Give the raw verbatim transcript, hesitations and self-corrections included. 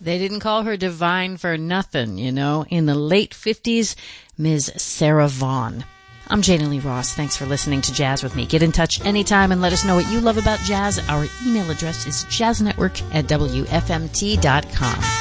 They didn't call her divine for nothing, you know. In the late fifties, Miz Sarah Vaughan. I'm Jana Lee Ross. Thanks for listening to Jazz with me. Get in touch anytime and let us know what you love about jazz. Our email address is jazznetwork at w f m t dot com.